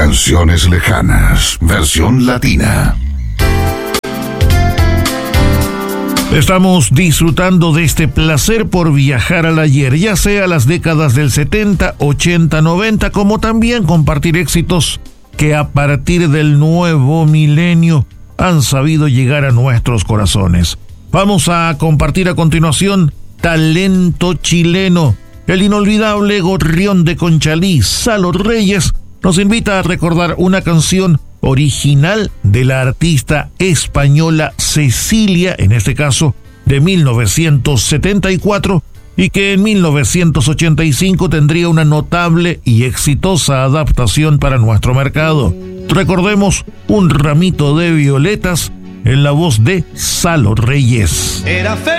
Canciones lejanas, versión latina. Estamos disfrutando de este placer por viajar al ayer, ya sea las décadas del 70, 80, 90, como también compartir éxitos que a partir del nuevo milenio han sabido llegar a nuestros corazones. Vamos a compartir a continuación Talento Chileno. El inolvidable gorrión de Conchalí, Salo Reyes, nos invita a recordar una canción original de la artista española Cecilia, en este caso de 1974, y que en 1985 tendría una notable y exitosa adaptación para nuestro mercado. Recordemos Un ramito de violetas en la voz de Salo Reyes.